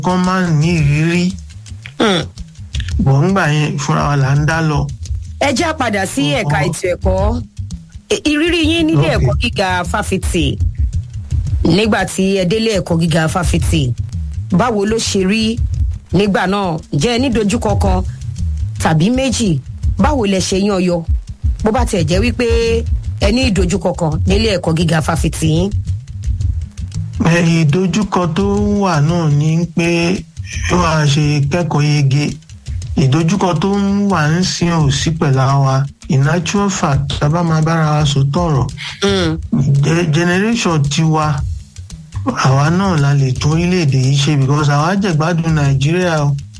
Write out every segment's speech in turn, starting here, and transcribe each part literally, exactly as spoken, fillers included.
kán má ní ìrírí bọ̀ ńgbà yẹn fúnra wa là ń dá lọ. ẹ já padà sí ẹ̀ka ètò ẹ̀kọ́ ìrírí yín nílé ẹ̀kọ́ gíga fáfitì nígbà tí ẹ délé ẹ̀kọ́ gíga fáfitì báwo ló ṣe rí nígbà náà jẹ́ ní dojúkọ kan tàbí méjì báwo lẹ ṣe yan yọ bó bá tiẹ̀ jẹ́ wípé ẹ ní ìdojúkọ kan nílé ẹ̀kọ́ gíga fáfitì yín. ìdojúkọ tó wà náà ni pé wọ́n á ṣe kẹ́kọ̀ọ́ yege ìdojúkọ tó ń wà ń sin ò sí pẹ̀lú wa in actual fact sábà máa bára wa sọ tọ̀rọ̀ generation tiwa àwa náà la lè tún orílẹ̀-èdè yìí ṣe because àwa jẹ̀gbádùn nàìjíríà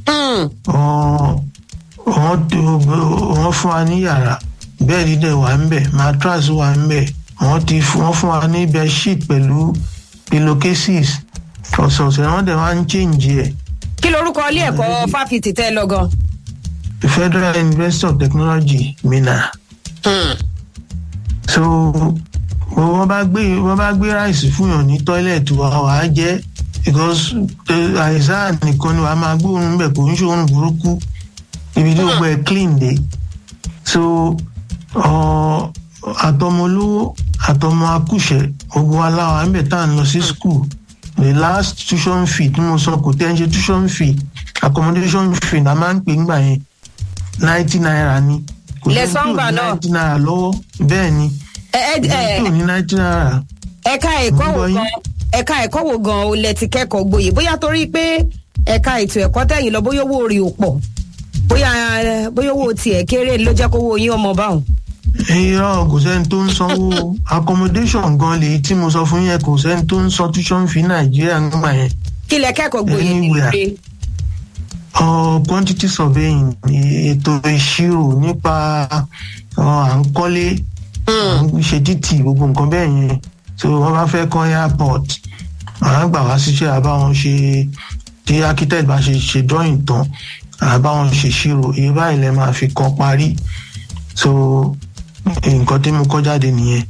wọ́n fún wa ní yàrá bẹ́ẹ̀dì dẹ̀ wà ń bẹ̀ mattress wà ń bẹ̀ wọ́n fún wa ní bedsheet pẹ̀lú pillowcases ọ̀sọ̀ọ̀sẹ̀ wọ́n dẹ̀ máa ń change ẹ̀. kí lorúkọ ilé ẹ̀kọ́ fáfitì tẹ́ lọ gan. Federal University of Technology Minna. Hmm. so wọ́n bá gbé wọ́n bá gbé ráìsì fún yàn ní tọ́ílẹ̀tì wa wà á jẹ́ because àìsàn nìkan ni wàá máa gbóòórùn bẹ̀ kò ń ṣòórùn burúkú ibi tí gbogbo ẹ̀ clean dé so àtọmọ olówó àtọmọ akúṣẹ̀ gbogbo aláwa ń bẹ̀ tá à ń lọ sí school the last tuition fee tí mo sọ kò tẹ́ ń ṣe tuition fee accommodation fee la máa ń pè ńgbà yẹn ninety naira ni kò sí tí ò ní ninety naira lọ́wọ́ bẹ́ẹ̀ ni kò sí tí ò ní ninety naira. ẹ̀ka ẹ̀kọ́ wo gan ẹ̀ka ẹ̀kọ́ wo gan o lẹ ti kẹ́kọ̀ọ́ gboyè bóyá torí pé ẹ̀ka ètò ẹ̀kọ́ tẹ̀yìn lọ bóyá owó rí o pọ̀ bóyá bóyá owó tiẹ̀ kéré ló jẹ́ kówó yín ọmọ báwọn. irọ́ kò sẹ́ni tó ń sanwó accommodation gan lèyí tí mo sọ fún yẹn kò sẹ́ni tó ń san tuition fee nàìjíríà nígbà yẹn. kí lẹ kẹ́kọ̀ọ́ gboyè nílé. Uh, quantity surveying ètò ìṣirò nípa à ń kọ́lé à ń ṣe títì gbogbo nǹkan bẹ́ẹ̀ yẹn so wọ́n bá fẹ́ kọ́ airport àwọn gbà wá síṣẹ́ àbáwọn ṣe tí architect bá ṣe ṣe drawing tán àbáwọn ṣe ṣírò iye báyìí lẹ máa fi kọ́ parí so nǹkan tí mo kọ́ jáde nìyẹn.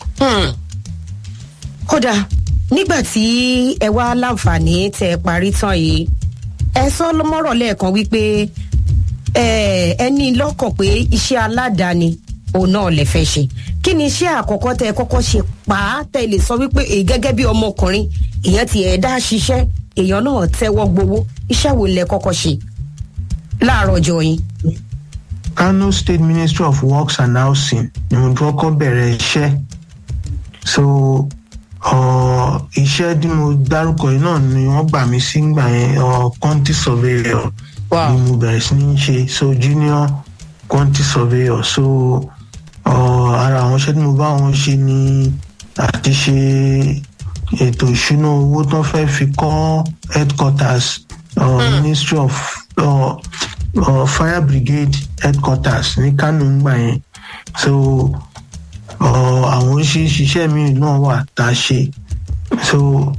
kódà nígbà tí ẹ wá láǹfààní tẹ parí tán yìí ẹ sọ lọmọrọ lẹ́ẹ̀kan wípé ẹ ní lọ́kàn pé iṣẹ́ aládàáni òun náà lè fẹ́ ṣe kí ni iṣẹ́ àkọ́kọ́ tẹ kọ́kọ́ ṣe pa á tẹ lè sọ wípé èyí gẹ́gẹ́ bí ọmọkùnrin èèyàn ti ẹ̀dá ṣiṣẹ́ èèyàn náà tẹ́wọ́ gbowó iṣẹ́ wo lẹ kọ́kọ́ ṣe láàárọ̀ ọjọ́ yín. Kano State Ministry of Works and Housing ni mo kọ́kọ́ bẹ̀rẹ̀ iṣẹ́ so iṣẹ́ tí mo dárúkọ yìí náà ni wọ́n gbà mí sí gbà yẹn quantity surveyor ni mo bẹ̀rẹ̀ sí ní ṣe so junior quantity surveyor so ara àwọn iṣẹ́ tí mo bá wọn ṣe ni àti ṣe ètò ìṣúná owó tó fẹ́ fi kọ́ headquarters uh, Ministry of uh, uh, Fire Brigade headquarters ní Kano gbà yẹn so àwọn oríṣiríṣi iṣẹ́ mi náà wà tá a ṣe so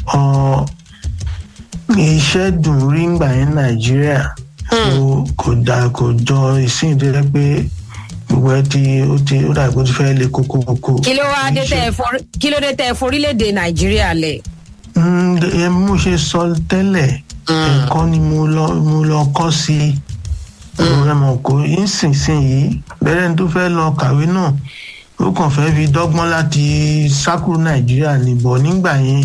iṣẹ́ dùn rí ngbà yẹn Nàìjíríà so kò dà kò jọ ìsìn tó yẹ pé gbogbo ẹ ti ó ti ó dà kó ti fẹ́ lé kókó kókó. kí ló wá dé tẹ kí ló dé tẹ forílẹ̀-èdè Nàìjíríà lẹ̀. ẹ mo ṣe sọ tẹ́lẹ̀ ẹ̀kọ́ ni mo lọ mo lọ kọ́ sí ọ̀rẹ́ mọ̀ kó ìsinsìnyí bẹ́rẹ̀ tó fẹ́ lọ kàwé náà ó kàn fẹ́ fi dọ́gbọ́n láti sákúrò Nàìjíríà nìbọ̀ nígbà yẹn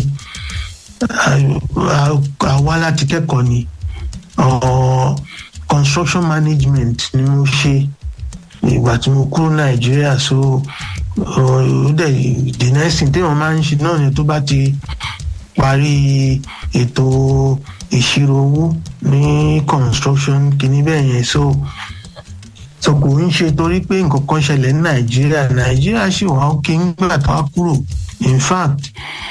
àwa láti kẹ́kọ̀ọ́ ni construction management ni mo ṣe ìgbà tí mo kúrò Nàìjíríà so ó dẹ̀ the next thing tí wọ́n máa ń ṣe náà ni tó bá ti parí ètò ìṣirò owó ní construction kìíní bẹ́ẹ̀ yẹn so so kò ń ṣe torí pé nǹkan kan ṣẹlẹ̀ ní Nàìjíríà Nàìjíríà sì wà ókè ńgbà tó a kúrò in fact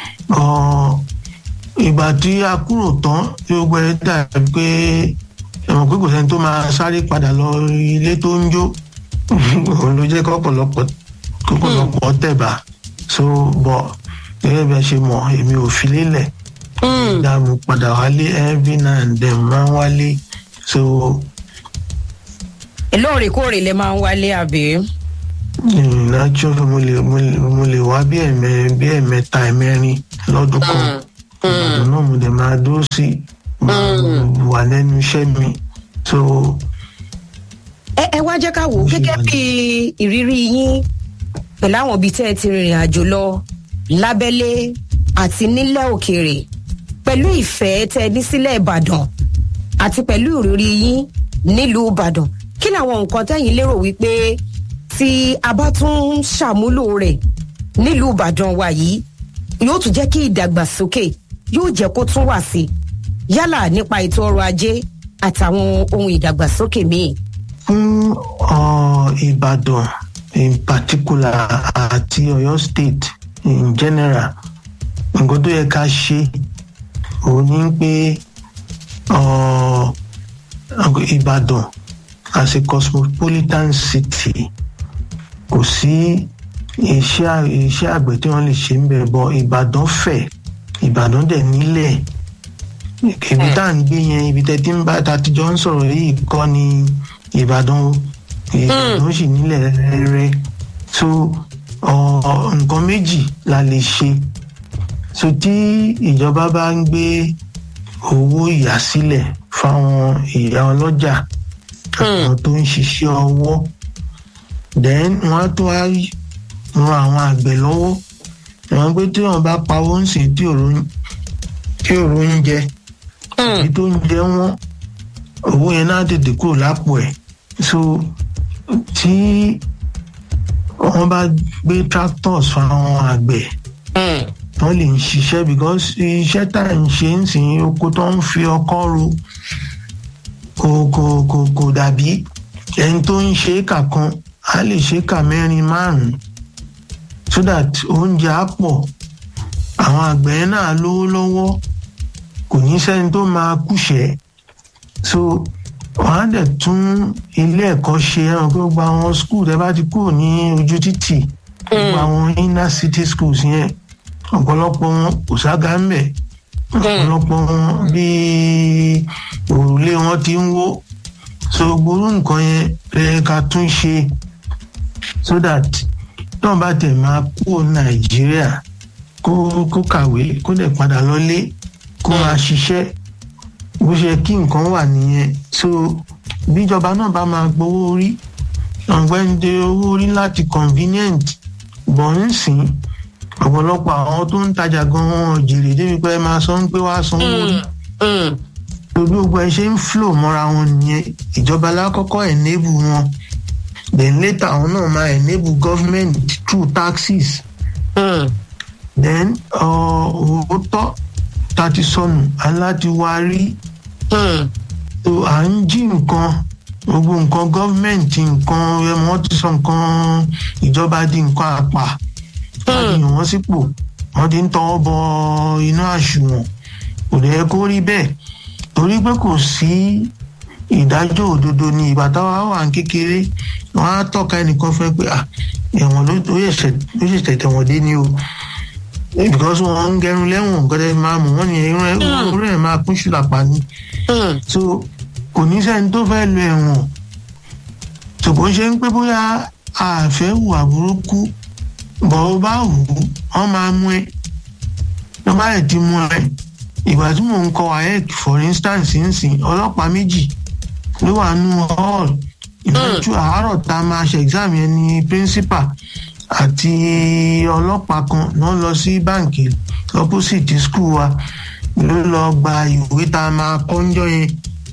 ìgbà tí a kúrò tán yóò gbẹ dàbí pé ẹ̀wọ̀n pé kò sẹ́ni tó máa sáré padà lọ ilé tó ń jó òun ló jẹ́ kọ́pọ̀lọpọ̀ kọ́pọ̀lọpọ̀ tẹ̀bà so bọ̀ gẹ́gẹ́ bí a ṣe mọ̀ èmi ò fi lélẹ̀ ìdààmú padà wálé every now and then máa ń wálé so. lóòrèkóòrè lè máa ń wálé àbí. ìnájọ́ mo lè mo lè wá bí ẹ̀mẹ́ bí ẹ̀mẹ́ta ẹ̀mẹ́rin lọ́dún kan ìgbàdàn náà mo dẹ̀ máa dúró sí wà lẹ́nu iṣẹ́ mi so. ẹ ẹ wá jẹ́ ká wò ó gẹ́gẹ́ bí ìrírí yín pẹ̀lú àwọn ibi tẹ́ ẹ ti rìnrìn àjò lọ lábẹ́lé àti nílẹ̀ òkèèrè pẹ̀lú ìfẹ́ tẹ́ ẹ ní sílẹ̀ ìbàdàn àti pẹ̀lú ìrírí yín nílùú ìbàdàn kí làwọn nǹkan tẹ́yìn lérò wípé tí a bá tún ṣàmúlò rẹ̀ nílùú ìbàdàn wa yìí yóò tún jẹ́ kí ìdàgbàsókè yóò jẹ́ kó tún wà sí yálà nípa ètò ọrọ̀ ajé àtàwọn ohun ìdàgbàsókè míì. fún ìbàdàn in particular àti Ọ̀yọ́ state in general nǹkan tó yẹ ká ṣe òun ni pé ìbàdàn as a cosmopolitan city kò sí iṣẹ́ iṣẹ́ àgbẹ̀ tí wọ́n lè ṣe ń bẹ̀ bọ̀ ìbàdàn fẹ̀ ìbàdàn dẹ̀ nílẹ̀ ibi tá à ń gbé yẹn ibi tẹ́tí ń bá tatijọ́ ń sọ̀rọ̀ yìí kọ́ ni ìbàdàn ìbàdàn sì nílẹ̀ rẹ̀ so nǹkan méjì la lè ṣe so tí ìjọba bá ń gbé owó ìyàsílẹ̀ fáwọn ìyá ọlọ́jà àwọn tó ń ṣiṣẹ́ ọwọ́ then wọ́n á tó wá ran àwọn àgbẹ̀ lọ́wọ́ wọ́n gbé tí wọ́n bá pawó ń sìn tí òró ń jẹ èyí tó ń jẹ wọ́n owó yẹn náà tètè kúrò lápò ẹ̀ so tí wọ́n bá gbé tractors fáwọn àgbẹ̀ wọ́n lè ń ṣiṣẹ́ because iṣẹ́ tá à ń ṣe ń sìn oko tó ń fi ọkọ́ ro kò kò kò kò dàbí ẹni tó ń ṣe é kà kan a lè ṣe é kà mẹ́rin márùn-ún so that oúnjẹ á pọ̀ àwọn àgbẹ̀ náà lówó lọ́wọ́ kò ní sẹ́ni tó máa kúṣẹ̀ so wọ́n á dẹ̀ tún ilé ẹ̀kọ́ ṣe ẹran pé gbogbo àwọn school tẹ́ bá ti kúrò ní ojú títì gbogbo àwọn inner city schools yẹn ọ̀pọ̀lọpọ̀ wọn kò sága ń bẹ̀ ọ̀pọ̀lọpọ̀ wọn bíi òrùlé wọn ti ń wó so gbogbo nǹkan yẹn ẹ ká tún ṣe so that tó bá tẹ̀ máa kúrò nàìjíríà kó kó kàwé kó dẹ̀ padà lọ́lé kó máa ṣiṣẹ́ bó ṣe kí nǹkan wà nìyẹn so bíjọba náà bá máa gbowó orí ọ̀gbẹ́ni owó orí láti convenient bọ̀ ń sìn ọ̀pọ̀lọpọ̀ àwọn tó ń tajà gan-an jèrè débi pé máa sọ ń pé wàá sanwó orí gbogbo ẹ ṣe ń flow mọ́ra wọn nìyẹn ìjọba lákọ́kọ́ enable wọn then later àwọn náà máa enable government through taxes mm. then òótọ́ tá a ti sọnù aláti wá rí so à ń jí nǹkan gbogbo nǹkan gọ́fìmẹ̀ntì nǹkan wọ́n ti sọ nǹkan ìjọba di nǹkan àpà wọ́n ti yàn wọ́n sípò wọ́n ti ń tọwọ́ bọ inú àṣùwọ̀n kò lè kó rí bẹ́ẹ̀ torí pé kò sí ìdájọ́ òdodo ní ìgbà táwa wà ń kékeré wọ́n á tọ́ka ẹnìkan fẹ́ pé ẹ̀wọ̀n ló ṣẹ̀ṣẹ̀ tẹ̀wọ̀n dé ní o because wọ́n ń gẹrun lẹ́wọ̀n gọ́dẹ̀ máa mú wọ́n ní irun rẹ̀ máa kún ṣùlàpá ní so kò ní sẹ́ni tó fẹ́ lo ẹ̀wọ̀n ṣùgbọ́n ṣe ń pé bóyá àfẹ́ hùwà burúkú bọ̀ ó bá wù ú wọ́n máa mú ẹ ló bá yẹ ti mú ẹ ìgbà tí mò ń kọ waec for instance nsìn ọlọ́pàá méjì ló wà nù hall ìmọ̀jú àárọ̀ tá a máa ṣe exam yẹn ní principal àti ọlọ́pàá kan náà lọ sí báǹkì opposite school wa ló lọ gba ìwé tá a máa kọ́njọ́ yẹn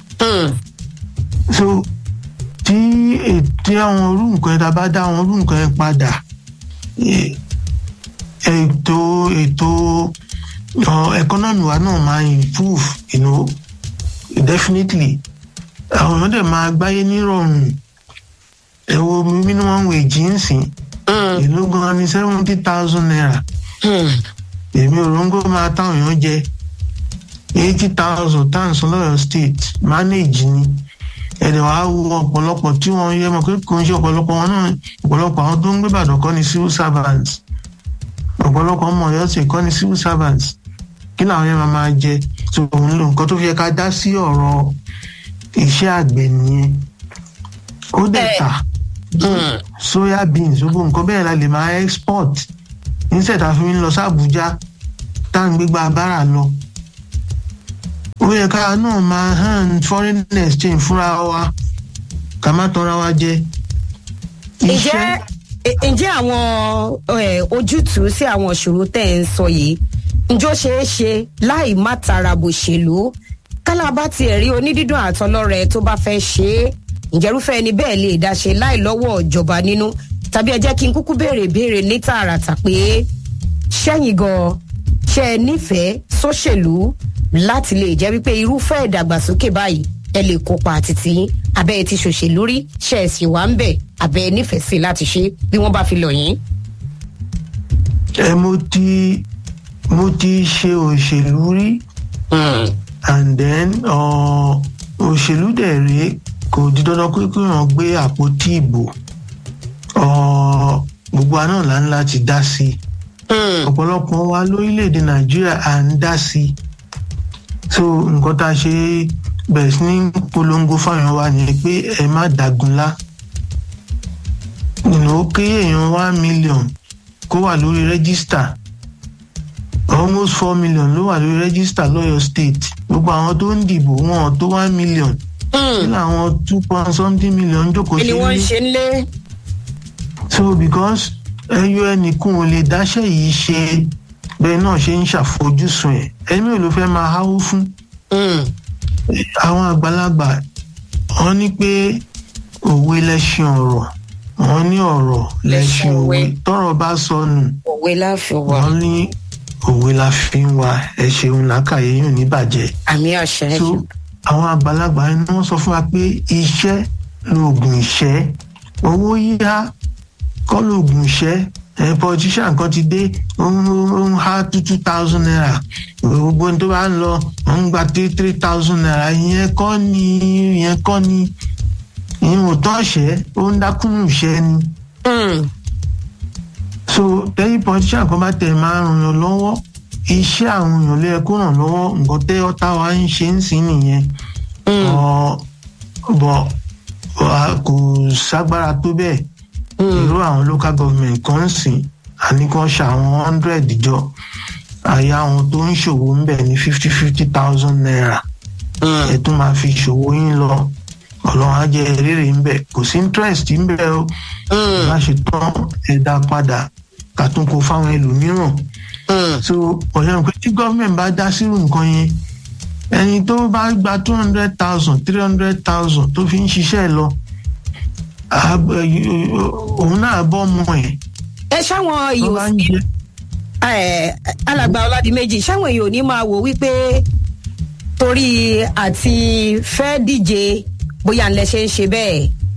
so tí ètò àwọn orú nǹkan yẹn tá a bá dá àwọn orú nǹkan yẹn padà ètò ètò uh, economy wa náà máa improve you know definitely àwọn èèyàn dẹ̀ máa gbáyé nírọ̀rùn ẹ wo minimum wage ń sìn ìlú gan ni seventy thousand naira èmi òróǹgó máa táwọn èèyàn jẹ eighty thousand tons lọ́yọ̀ state manage ni ẹ̀dẹ̀ wàá wo ọ̀pọ̀lọpọ̀ tí wọ́n yẹ mọ̀ pé kò ń ṣe ọ̀pọ̀lọpọ̀ wọn náà ọ̀pọ̀lọpọ̀ àwọn tó ń gbé Ìbàdàn kọ́ ni civil servants ọ̀pọ̀lọpọ̀ ọmọ Ọ̀yọ́ sì kọ́ ni civil servants kí làwọn yẹn máa máa jẹ tó ń lò nǹkan tó fi yẹ ká dá sí ọ̀rọ̀ iṣẹ́ àgbẹ̀ nìyẹn ó dẹ̀ ta soya beans gbogbo nǹkan bẹ́ẹ̀ la lè máa export instead àfi ń lọ sí Àbújá tá à ń gbégbá bára lọ ó yẹ ká náà máa hàn foreign exchange fúnra wa ká má tanra wa jẹ. ǹjẹ́ ǹjẹ́ àwọn ojútùú sí àwọn ìṣòro tẹ̀ ń sọ yìí ǹjọ́ ṣeé ṣe láì má tara bòṣèlú kálábà tiẹ̀ rí onídídùn àtọlọ́rẹ̀ tó bá fẹ́ ṣe é ǹjẹ́rúfẹ́ ẹni bẹ́ẹ̀ lè dáṣe láì lọ́wọ́ ìjọba nínú tàbí ẹ jẹ́ kí n kúkú béèrè béèrè ní tààràtà pé ṣẹ́yìn gan ṣe é nífẹ̀ẹ́ sóṣèlú láti lè jẹ́ wípé irúfẹ́ ìdàgbàsókè báyìí ẹ lè kópa àtìtì abẹ́ ẹ ti ṣòṣèlú rí ṣe é sì wá ń bẹ̀ abẹ́ ẹ nífẹ̀ẹ́ sí láti ṣe bí wọ́n bá fi lọ̀ yín. ẹ mo ti mo ti ṣe òṣèlú rí and then òṣèlú dẹ̀ rèé kò di dandan pé kí wọ́n gbé àpótí ìbò gbogbo àná là ń láti dá sí i ọ̀pọ̀lọpọ̀ wa lórílẹ̀‐èdè nàìjíríà à ń dá sí i so nǹkan tá a ṣe bẹ̀rẹ̀ sí ní polongo fáwọn wa ni pé ẹ má dàgúnlá nínú ó kéré èèyàn one million kó wà lórí rẹ́gísítà almost four million ló wà lórí rẹ́gísítà lọ́yọ̀ state gbogbo àwọn tó ń dìbò wọn tó one million kí làwọn two point something million jókòó sí ilé. ènìwọ̀n ṣe ń lé. so because ẹyọ ẹnìkan ò lè dáṣẹ́ yìí ṣe bẹ́ẹ̀ náà ṣe ń ṣàfojúsùn ẹ̀ ẹni ò ló fẹ́ máa háwó fún. àwọn àgbàlagbà wọ́n ní pé òwe lẹṣin ọ̀rọ̀ wọ́n ní ọ̀rọ̀ lẹṣin òwe tọ́rọ̀ bá sọnù òwe la fi wà. wọ́n ní òwe la fi ń wa ẹ ṣeun làákàyè yóò ní bàjẹ́. àmì àṣẹ. so àwọn àgbàlagbà ni wọ́n sọ fún wa pé iṣẹ́ lóògùn ìṣẹ́ owó yíyá kọ́ lóògùn ìṣẹ́ ẹ̀ politician kan ti dé ó ń há two two thousand naira gbogbo tó bá ń lọ ó ń gba three three thousand naira ìyẹn kọ́ ni ìyẹn kọ́ ni ìyẹn ò tọ́ ṣẹ́ ó ń dákúnnù ṣẹ́ ni. so tẹ́yìn politician kan bá tẹ̀ máa ràn yàn lọ́wọ́ iṣẹ́ àwọn èèyàn lè kó ràn lọ́wọ́ nǹkan tẹ́ ọ́tá wa ń ṣe ń sìn nìyẹn bọ̀ kò ságbára tó bẹ́ẹ̀ irú àwọn local government kan ń sìn àní kan ṣe àwọn hundred jọ àyà àwọn tó ń ṣòwò ń bẹ̀ ní fifty fifty thousand naira ẹ̀ tún máa fi ṣòwò yín lọ ọlọ́run á jẹ́ rere ń bẹ̀ kò sí interest ń bẹ̀ o má ṣe tán ẹ̀dá padà kàtúnkò fáwọn ẹlòmíràn. so ọ̀yàn pé tí gọ́ọ̀mẹ̀ntì bá dá sírù nǹkan yẹn ẹni tó bá gba two hundred thousand three hundred thousand tó fi ń ṣiṣẹ́ lọ òun náà bọ́ ọmọ ẹ̀. ẹ ṣáwọn èèyàn alàgbà ọládìméjì ṣáwọn èèyàn ò ní máa wò wípé torí àti fẹ́ díje bóyá ńlẹ̀ ṣe ń ṣe bẹ́ẹ̀.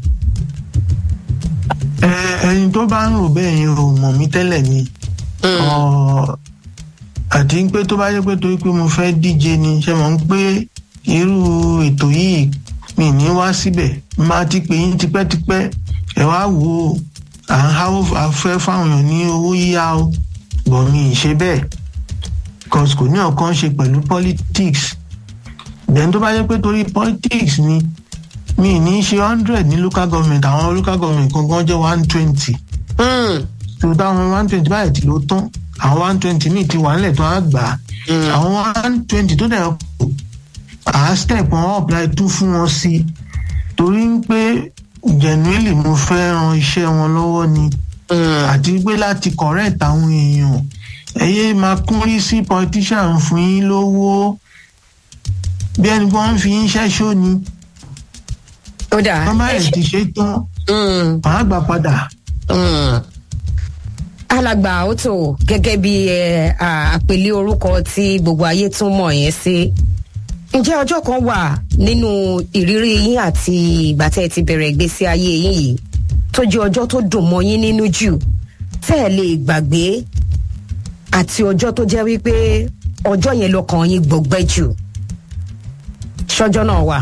ẹni tó bá ń rò bẹ́ẹ̀ yẹn ò mọ̀ mí tẹ́lẹ̀ ni àti pé tó bá yẹ pé torí pé mo fẹ́ díje ni ṣe mọ̀ ń pé irú ètò yìí mi ní wá síbẹ̀ máa ti pè yín tipẹ́tipẹ́ ẹ wá wò ó à ń háwó afẹ́ fáwọn èèyàn ní owó yíyá o bọ̀ mi ì ṣe bẹ́ẹ̀ cause kò ní ọ̀kan ṣe pẹ̀lú politics then tó bá yẹ pé torí politics ni mi ní ṣe hundred ní local government àwọn local government kankan jẹ́ one twenty tó dáwọn one twenty báyìí tí ló tán àwọn one twenty míì ti wà nílẹ̀ tó á gbà á àwọn one twenty tó dẹ̀ kù à á step wọn up láì tún fún wọn sí i torí pé genuinely mo fẹ́ ran iṣẹ́ wọn lọ́wọ́ ni àti pé láti correct àwọn èèyàn ẹ̀yẹ máa kúnrí sí politician fún yín lówó bí ẹni pé wọ́n fi yín ṣẹ́ṣó ni wọ́n bá yẹ ti ṣe tán wọ́n á gbà padà. alàgbà Otto gẹ́gẹ́ bí àpèlé orúkọ tí gbogbo ayé tún mọ̀ yẹn sí ǹjẹ́ ọjọ́ kan wà nínú ìrírí yín àti ìgbà tẹ́ ẹ ti bẹ̀rẹ̀ ìgbésí ayé yín yìí tó jẹ́ ọjọ́ tó dùn mọ́ yín nínú jù tẹ́ ẹ lè gbàgbé àti ọjọ́ tó jẹ́ wípé ọjọ́ yẹn lọ́kàn yín gbọgbẹ́ jù ṣọjọ́ náà wà.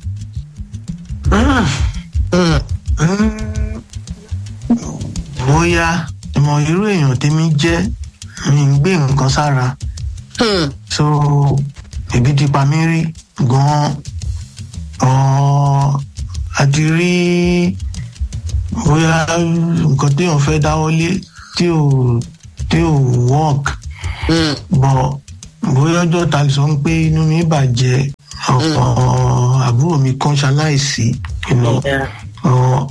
bóyá ìmọ̀ irú èèyàn tèmi jẹ́ mi ń gbé nǹkan sára so ebi ti pa mí rí gan-an àti rí bóyá nǹkan téèyàn fẹ́ dáwọ́lé tí ò tí ò work bọ̀ bóyá ọjọ́ ta sọ pé inú mi bàjẹ́ ọ̀pọ̀ àbúrò mi kan ṣaláìsí bọ̀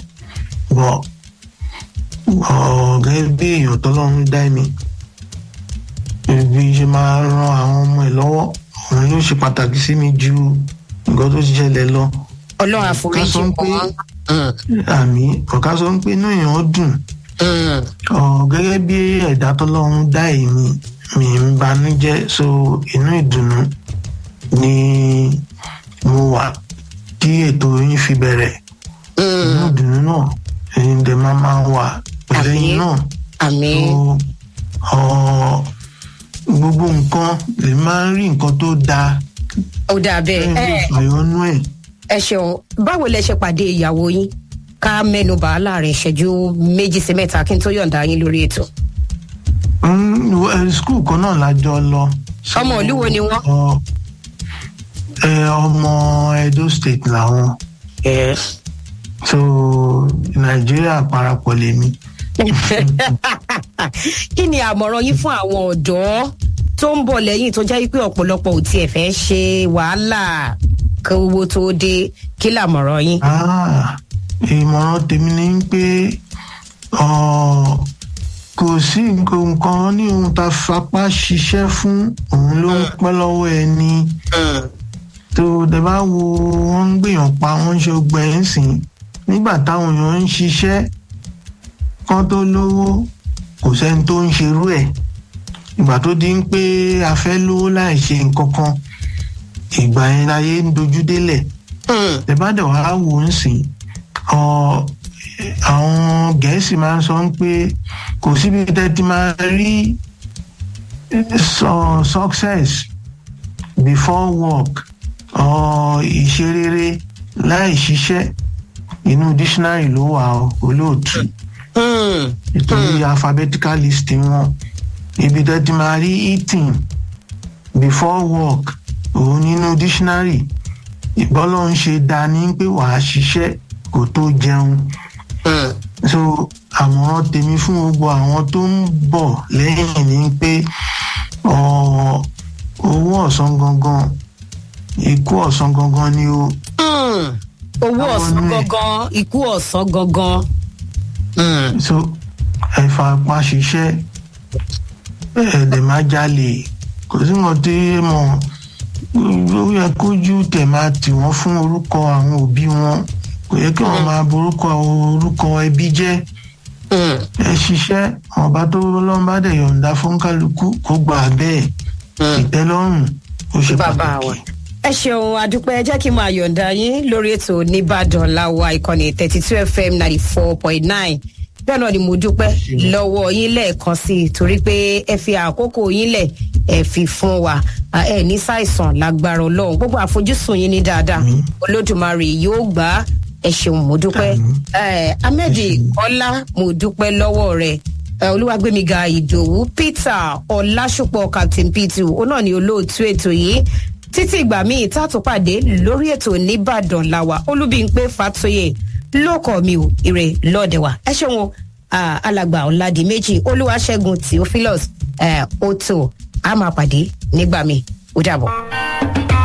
gẹ́gẹ́ bí èèyàn tọ́lọ́run dá mi bí ṣe máa ran àwọn ọmọ ẹ̀ lọ́wọ́ òun ló ṣe pàtàkì sí mi ju nǹkan tó ti ṣẹlẹ̀ lọ. ọlọ́run àforíjì wọn. àmì ọ̀ká sọ pé inú èèyàn dùn gẹ́gẹ́ bí ẹ̀dá tọ́lọ́run dá èmi mi ń banújẹ́ so inú ìdùnnú ni mo wà kí ètò yín fi bẹ̀rẹ̀ inú ìdùnnú náà ẹ̀yin dẹ̀ máa máa wà pẹ̀lú ẹ̀yin náà. àmín. gbogbo nǹkan lè máa ń rí nǹkan tó dáa. ó dáa bẹ́ẹ̀ ẹ àyọnú ẹ̀. ẹ ṣeun báwo lẹ ṣe pàdé ìyàwó yín ká mẹ́nu bà láàrin ìṣẹ́jú méjì sí mẹ́ta kí n tó yọ̀ǹda yín lórí ètò. skul kan náà la jọ lọ. ọmọ ìlú wo ni wọ́n. ọmọ Edo State làwọn. so Nàìjíríà parapọ̀ lèmi. kí ni àmọ̀ràn yín fún àwọn ọ̀dọ́ tó ń bọ̀ lẹ́yìn tó jẹ́ pé ọ̀pọ̀lọpọ̀ ò tiẹ̀ fẹ́ ṣe wàhálà kí owó tó dé kí làmọ̀ràn yín. ìmọ̀ràn tèmi ni pé kò sí nǹkan ní ohun tá a fapá ṣiṣẹ́ fún òun ló ń pẹ́ lọ́wọ́ ẹni tó dẹ̀ bá wo wọ́n ń gbìyàn pa wọ́n ń ṣe ọgbẹ́ sìn nígbà táwọn èèyàn ń ṣiṣẹ́ kán tó lówó kò sẹ́ni tó ń ṣerú ẹ̀ ìgbà tó di ń pé a fẹ́ lówó láì ṣe nǹkan kan ìgbà yẹn láyé ń dojú délẹ̀ ẹ bá dẹ̀ wá wò ń sìn àwọn Gẹ̀ẹ́sì máa ń sọ pé kò síbi tẹ́ ti máa rí success before work ìṣerere láì ṣiṣẹ́ inú dictionary ló wà olóòtú nítorí alphabetical listing wọn ibi tẹ́ ti máa rí eating before work òun nínú dictionary ìbọ́lọ́ ń ṣe dání pé wàá ṣiṣẹ́ kó tó jẹun. so àmọ̀ràn tèmi fún gbogbo àwọn tó ń bọ̀ lẹ́yìn ni pé owó ọ̀sán gangan ikú ọ̀sán gangan ni o. owó ọ̀sán gangan ikú ọ̀sán gangan. so ẹ fapá ṣiṣẹ́ ẹ̀ẹ́dẹ̀ má jalè kò sí wọn tí mọ̀ ó yẹ kójú tẹ̀ máa tì wọ́n fún orúkọ àwọn òbí wọn kò yẹ kí wọ́n máa borúkọ orúkọ ẹbí jẹ́ ẹ ṣiṣẹ́ ọba tó lọ́n bá dẹ̀ yọ̀ǹda fún kálukú kó gbà bẹ́ẹ̀ ìtẹ́lọ́rùn ó ṣe pàtàkì. ẹ ṣeun adúpẹ́ jẹ́ kí n máa yọ̀ǹda yín lórí ètò nìbàdàn láwa ìkànnì thirty two f m ninety four point nine bẹ́ẹ̀ náà ni mo dúpẹ́ lọ́wọ́ yín lẹ́ẹ̀kan sí i torí pé ẹ fi àkókò yín lẹ̀ ẹ fi fún wa ẹ ní ṣàìsàn lágbára Ọlọ́run gbogbo àfojúsùn yín ní dáadáa Olódùmarè yóò gbà á ẹ ṣeun mo dúpẹ́ Ahmed Kọ́lá mo dúpẹ́ lọ́wọ́ rẹ̀ Olúwagbémiga Ìdòwú Peter Ọlásùpọ̀ Captain Peter ó náà ni olóòtú ètò yìí títí ìgbà míì tá a tún pàdé lórí ètò nìbàdàn làwà Olúbímpé Fátóyè lóòkọ̀ mi ò ire lọ́ọ̀dẹ̀ wa ẹ ṣeun o alàgbà Ọ̀làdìmẹ́jì Olúwaṣẹ́gun Theophilus Otto a máa pàdé nígbà míì ó dàbọ̀.